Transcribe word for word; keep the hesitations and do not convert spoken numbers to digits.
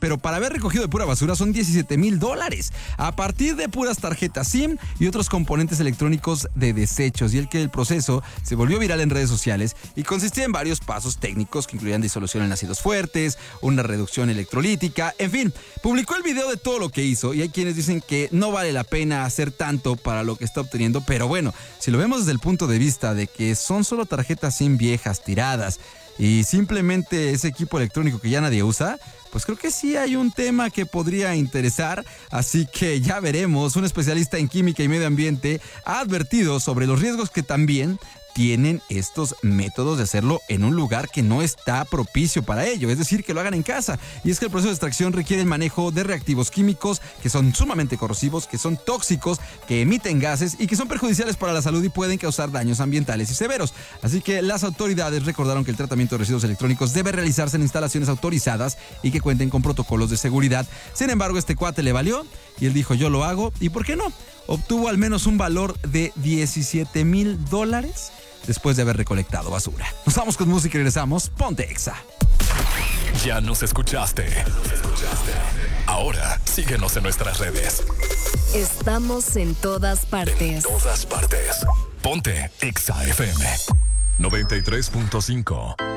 pero para haber recogido de pura basura son diecisiete mil dólares, a partir de puras tarjetas SIM y otros componentes electrónicos de desechos. Y el que el proceso se volvió viral en redes sociales y consistía en varios pasos técnicos que incluían disolución en ácidos fuertes, una reducción electrolítica, en fin, publicó el video de todo lo que hizo y hay quienes dicen que no vale la pena hacer tanto para lo que está obteniendo, pero bueno, si lo vemos desde el punto de vista de que son solo tarjetas SIM viejas, tiradas, y simplemente ese equipo electrónico que ya nadie usa, pues creo que sí hay un tema que podría interesar, así que ya veremos. Un especialista en química y medio ambiente ha advertido sobre los riesgos que también tienen estos métodos de hacerlo en un lugar que no está propicio para ello, es decir, que lo hagan en casa. Y es que el proceso de extracción requiere el manejo de reactivos químicos que son sumamente corrosivos, que son tóxicos, que emiten gases y que son perjudiciales para la salud y pueden causar daños ambientales y severos. Así que las autoridades recordaron que el tratamiento de residuos electrónicos debe realizarse en instalaciones autorizadas y que cuenten con protocolos de seguridad. Sin embargo, este cuate le valió y él dijo: yo lo hago, ¿y por qué no? Obtuvo al menos un valor de diecisiete mil dólares después de haber recolectado basura. Nos vamos con música y regresamos. Ponte Exa. Ya nos escuchaste. Ahora síguenos en nuestras redes. Estamos en todas partes. En todas partes. Ponte Exa F M noventa y tres punto cinco.